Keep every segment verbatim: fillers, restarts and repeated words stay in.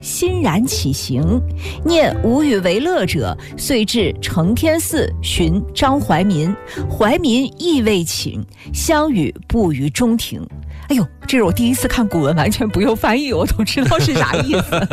欣然起行，念无与为乐者，遂至承天寺寻张怀民。怀民亦未寝，相与步于中庭。哎呦，这是我第一次看古文，完全不用翻译，我都知道是啥意思。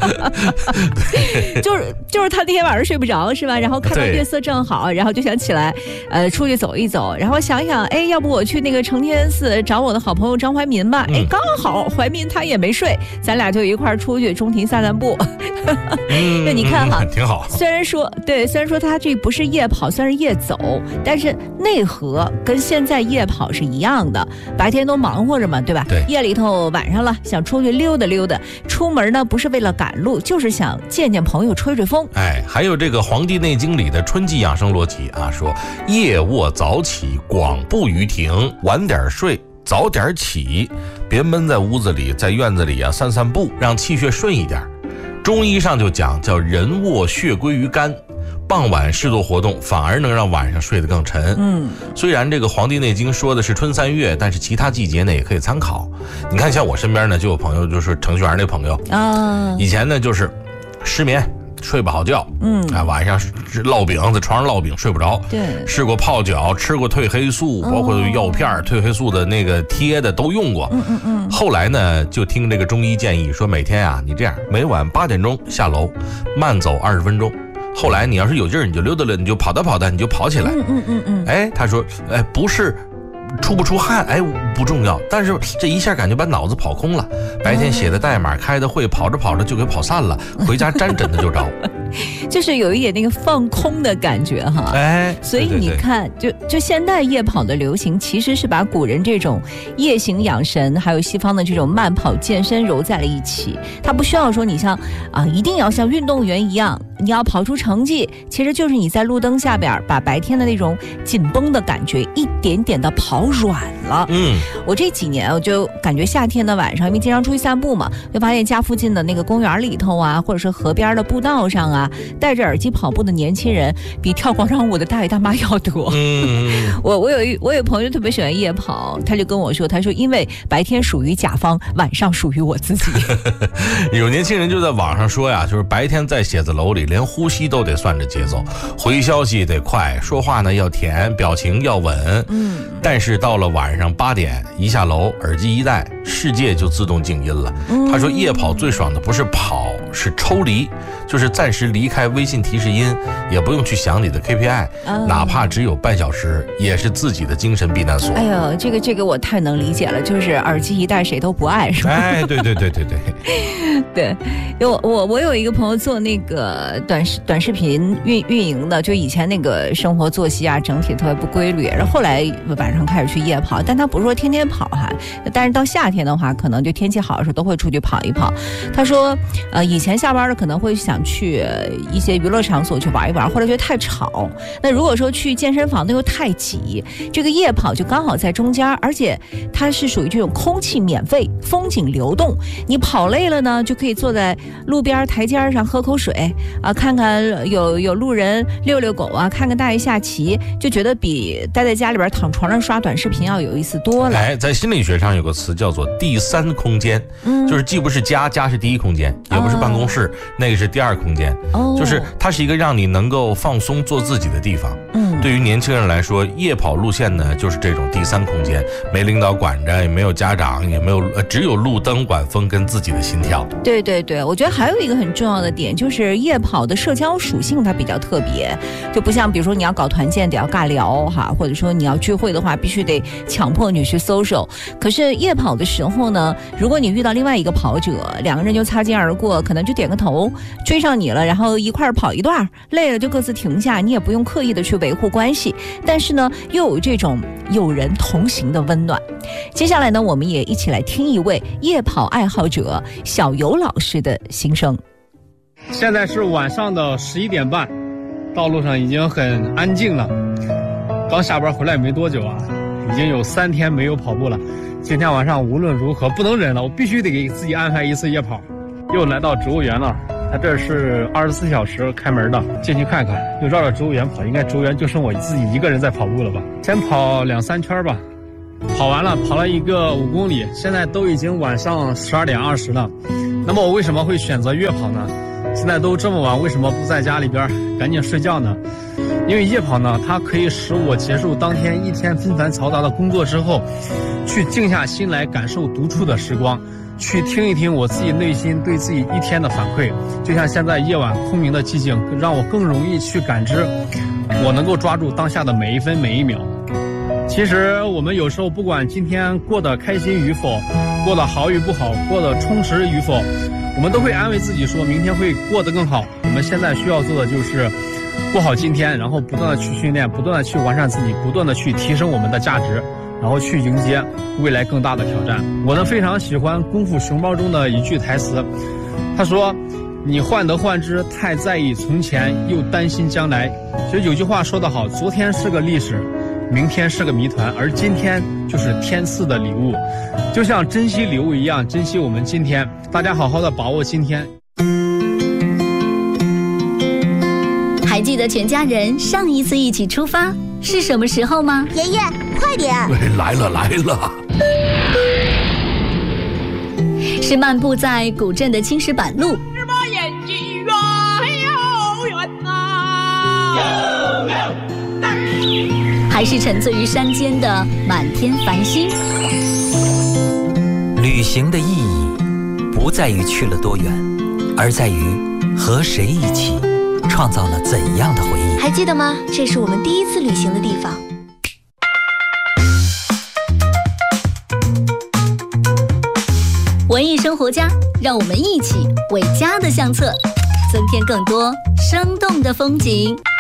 就是就是他那天晚上睡不着是吧？然后看到月色正好，然后就想起来，呃，出去走一走。然后想想，哎，要不我去那个承天寺找我的好朋友张怀民吧？哎、嗯，刚好怀民他也没睡，咱俩就一块儿出去中庭散散步。那你看哈、 嗯，挺好。 虽然说对，虽然说他这不是夜跑，算是夜走，但是内核跟现在夜跑是一样的。白天都忙活着嘛，对吧？ 对。 夜里头晚上了，想出去溜达溜达，出门呢不是为了赶路，就是想见见朋友，吹吹风。 哎，还有这个《黄帝内经》里的春季养生逻辑啊，说夜卧早起，广步于庭，晚点睡。早点起，别闷在屋子里，在院子里啊散散步，让气血顺一点。中医上就讲叫人卧血归于肝，傍晚适度活动反而能让晚上睡得更沉。嗯，虽然这个《黄帝内经》说的是春三月，但是其他季节呢也可以参考。你看，像我身边呢就有朋友，就是程序员那朋友啊，以前呢就是失眠。睡不好觉，嗯，啊，晚上烙饼，在床上烙饼睡不着， 对， 试过泡脚，吃过褪黑素，包括药片、哦、褪黑素的那个贴的都用过，嗯嗯嗯。后来呢，就听这个中医建议说，每天啊，你这样，每晚八点钟下楼，慢走二十分钟。后来你要是有劲儿，你就溜达溜，你就跑哒跑哒，你就跑起来，嗯嗯嗯嗯。哎，他说，哎，不是。出不出汗哎不重要，但是这一下感觉把脑子跑空了，白天写的代码开的会跑着跑着就给跑散了，回家沾枕头就着。 就是有一点那个放空的感觉哈，哎，所以你看，对对对，就就现代夜跑的流行，其实是把古人这种夜行养神，还有西方的这种慢跑健身揉在了一起。它不需要说你像啊，一定要像运动员一样，你要跑出成绩，其实就是你在路灯下边把白天的那种紧绷的感觉一点点的跑软了。嗯，我这几年我就感觉夏天的晚上，因为经常出去散步嘛，就发现家附近的那个公园里头啊，或者是河边的步道上啊，戴着耳机跑步的年轻人比跳广场舞的大爷大妈要多。嗯，我我有一我有朋友特别喜欢夜跑，他就跟我说，他说因为白天属于甲方，晚上属于我自己。 有年轻人就在网上说呀，就是白天在写字楼里，连呼吸都得算着节奏，回消息得快，说话呢要甜，表情要稳。嗯，但是到了晚上八点一下楼，耳机一戴，世界就自动静音了。嗯，他说夜跑最爽的不是跑，是抽离，就是暂时离开微信提示音，也不用去想你的 K P I，嗯，哪怕只有半小时，也是自己的精神避难所。 哎呦，这个这个我太能理解了，就是耳机一戴谁都不爱，是吧？ 哎，对对对对对， 对，我我我有一个朋友做那个短视短视频运运营的，就以前那个生活作息啊，整体特别不规律，然后后来晚上开始去夜跑，但他不是说天天跑哈，但是到夏天的话，可能就天气好的时候都会出去跑一跑。他说，呃，以前下班了可能会想去一些娱乐场所去玩一玩，或者觉得太吵。那如果说去健身房，那又太挤。这个夜跑就刚好在中间，而且它是属于这种空气免费、风景流动。你跑累了呢，就可以坐在路边台阶上喝口水啊，看看有有路人遛遛狗啊，看看大爷下棋，就觉得比待在家里边躺床上刷短视频要有意思多了。 哎，在心理学上有个词叫做第三空间，嗯，就是既不是家，家是第一空间，也不是办公室，哦，那个是第二空间，哦，就是它是一个让你能够放松做自己的地方。嗯，对于年轻人来说，夜跑路线呢就是这种第三空间，没领导管着，也没有家长，也没有呃，只有路灯、晚风跟自己的心跳。 对对对，我觉得还有一个很重要的点，就是夜跑的社交属性它比较特别，就不像比如说你要搞团建得要尬聊哈，或者说你要聚会的话必须得强迫你去 social。可是夜跑的时候呢，如果你遇到另外一个跑者，两个人就擦肩而过，可能就点个头，追上你了，然后一块跑一段，累了就各自停下，你也不用刻意的去维护关系，但是呢又有这种有人同行的温暖。接下来呢，我们也一起来听一位夜跑爱好者小游老师的心声。 现在是晚上的十一点半，道路上已经很安静了，刚下班回来没多久啊，已经有三天没有跑步了。今天晚上无论如何不能忍了，我必须得给自己安排一次夜跑。又来到植物园了，它这是二十四小时开门的，进去看看，又绕着植物园跑，应该植物园就剩我自己一个人在跑步了吧。先跑两三圈吧，跑完了，跑了一个五公里，现在都已经晚上十二点二十了， 那么我为什么会选择越跑呢？现在都这么晚，为什么不在家里边赶紧睡觉呢？因为夜跑呢，它可以使我结束当天一天纷繁嘈杂的工作之后，去静下心来感受独处的时光，去听一听我自己内心对自己一天的反馈。就像现在夜晚空明的寂静，让我更容易去感知，我能够抓住当下的每一分每一秒。其实我们有时候不管今天过得开心与否，过得好与不好，过得充实与否，我们都会安慰自己说明天会过得更好。我们现在需要做的就是过好今天，然后不断的去训练，不断的去完善自己，不断的去提升我们的价值，然后去迎接未来更大的挑战。我呢非常喜欢功夫熊猫中的一句台词，他说你患得患失，太在意从前，又担心将来。其实有句话说得好，昨天是个历史，明天是个谜团，而今天就是天赐的礼物。就像珍惜礼物一样，珍惜我们今天，大家好好的把握今天。 还记得全家人上一次一起出发是什么时候吗？ 爷爷，快点！ 来了来了， 是漫步在古镇的青石板路，还是沉醉于山间的满天繁星？ 旅行的意义不在于去了多远，而在于和谁一起创造了怎样的回忆。 还记得吗？这是我们第一次旅行的地方。 文艺生活家，让我们一起为家的相册增添更多生动的风景。